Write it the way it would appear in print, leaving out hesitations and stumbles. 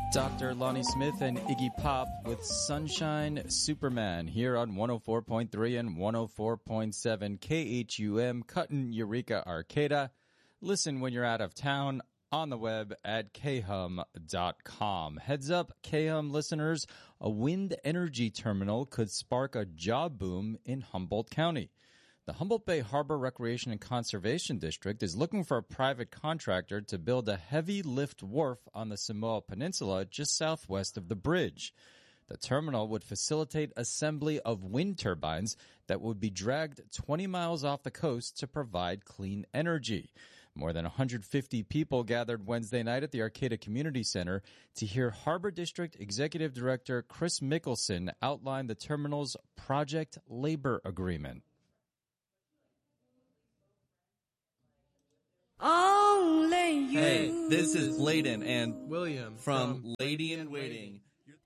Dr. Lonnie Smith and Iggy Pop with Sunshine Superman here on 104.3 and 104.7 KHUM, Cuttin, Eureka, Arcata. Listen when you're out of town on the web at khum.com. Heads up, khum listeners, a wind energy terminal could spark a job boom in Humboldt County. The Humboldt Bay Harbor Recreation and Conservation District is looking for a private contractor to build a heavy lift wharf on the Samoa Peninsula just southwest of the bridge. The terminal would facilitate assembly of wind turbines that would be dragged 20 miles off the coast to provide clean energy. More than 150 people gathered Wednesday night at the Arcata Community Center to hear Harbor District Executive Director Chris Mickelson outline the terminal's project labor agreement. Only you. Hey, this is Layden and William from Lady in Waiting.